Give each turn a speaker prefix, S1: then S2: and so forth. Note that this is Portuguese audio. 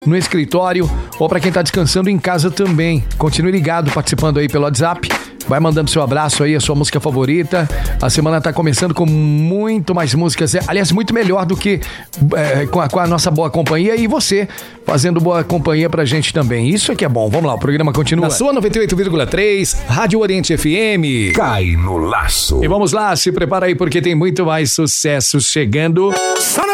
S1: no escritório ou para quem tá descansando em casa também. Continue ligado, participando aí pelo WhatsApp. Vai mandando seu abraço aí, a sua música favorita. A semana tá começando com muito mais músicas. Aliás, muito melhor do que com a nossa boa companhia e você fazendo boa companhia pra gente também. Isso é que é bom. Vamos lá, o programa continua. Na sua 98,3, Rádio Oriente FM.
S2: Cai no laço.
S1: E vamos lá, se prepara aí porque tem muito mais sucesso chegando.